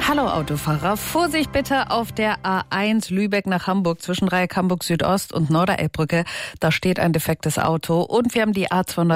Hallo Autofahrer, Vorsicht bitte auf der A1 Lübeck nach Hamburg zwischen Dreieck Hamburg Südost und Norderelbbrücke. Da steht ein defektes Auto. Und wir haben die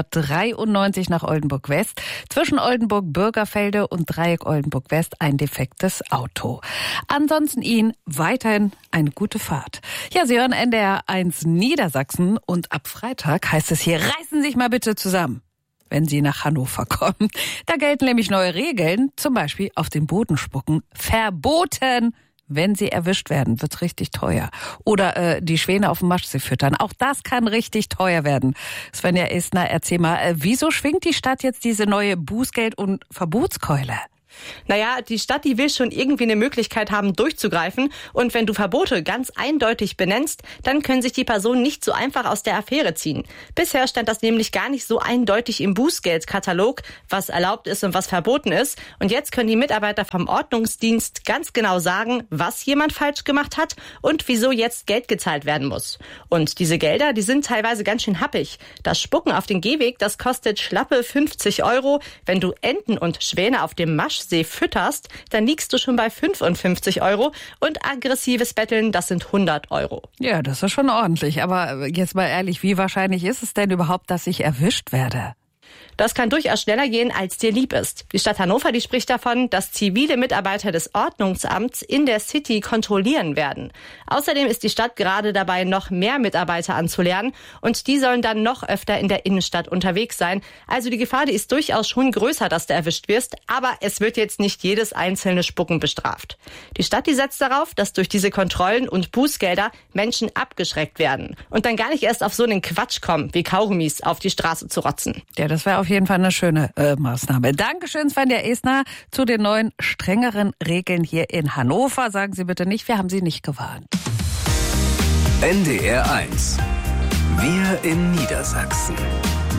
A293 nach Oldenburg West zwischen Oldenburg Bürgerfelde und Dreieck Oldenburg West ein defektes Auto. Ansonsten Ihnen weiterhin eine gute Fahrt. Ja, Sie hören NDR 1 Niedersachsen und ab Freitag heißt es hier, reißen Sie sich mal bitte zusammen, wenn Sie nach Hannover kommen. Da gelten nämlich neue Regeln, zum Beispiel auf den Boden spucken. Verboten! Wenn Sie erwischt werden, wird's richtig teuer. Oder die Schwäne auf dem Maschsee füttern. Auch das kann richtig teuer werden. Svenja Estner, erzähl mal, wieso schwingt die Stadt jetzt diese neue Bußgeld- und Verbotskeule? Naja, die Stadt, die will schon irgendwie eine Möglichkeit haben, durchzugreifen. Und wenn du Verbote ganz eindeutig benennst, dann können sich die Personen nicht so einfach aus der Affäre ziehen. Bisher stand das nämlich gar nicht so eindeutig im Bußgeldkatalog, was erlaubt ist und was verboten ist. Und jetzt können die Mitarbeiter vom Ordnungsdienst ganz genau sagen, was jemand falsch gemacht hat und wieso jetzt Geld gezahlt werden muss. Und diese Gelder, die sind teilweise ganz schön happig. Das Spucken auf den Gehweg, das kostet schlappe 50 €. Wenn du Enten und Schwäne auf dem Maschsee fütterst, dann liegst du schon bei 55 € und aggressives Betteln, das sind 100 €. Ja, das ist schon ordentlich. Aber jetzt mal ehrlich, wie wahrscheinlich ist es denn überhaupt, dass ich erwischt werde? Das kann durchaus schneller gehen, als dir lieb ist. Die Stadt Hannover, die spricht davon, dass zivile Mitarbeiter des Ordnungsamts in der City kontrollieren werden. Außerdem ist die Stadt gerade dabei, noch mehr Mitarbeiter anzulernen und die sollen dann noch öfter in der Innenstadt unterwegs sein. Also die Gefahr, die ist durchaus schon größer, dass du erwischt wirst, aber es wird jetzt nicht jedes einzelne Spucken bestraft. Die Stadt, die setzt darauf, dass durch diese Kontrollen und Bußgelder Menschen abgeschreckt werden und dann gar nicht erst auf so einen Quatsch kommen, wie Kaugummis auf die Straße zu rotzen. Ja, das wäre auf jeden Fall eine schöne Maßnahme. Dankeschön, Svenja Estner, zu den neuen, strengeren Regeln hier in Hannover. Sagen Sie bitte nicht, wir haben Sie nicht gewarnt. NDR 1. Wir in Niedersachsen.